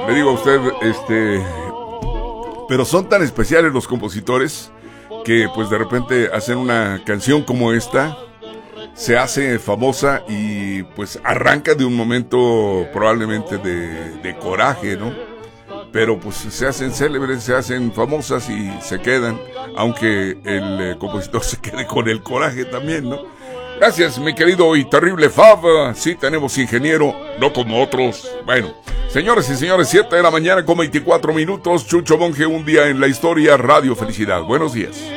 le digo a usted, pero son tan especiales los compositores que pues de repente hacen una canción como esta, se hace famosa y pues arranca de un momento probablemente de coraje, ¿no? Pero pues se hacen célebres, se hacen famosas y se quedan, aunque el compositor se quede con el coraje también, ¿no? Gracias, mi querido y terrible Fab. Sí, tenemos ingeniero, no como otros. Bueno, señores y señores, 7 de la mañana con 24 minutos. Chucho Monje, un día en la historia, Radio Felicidad. Buenos días.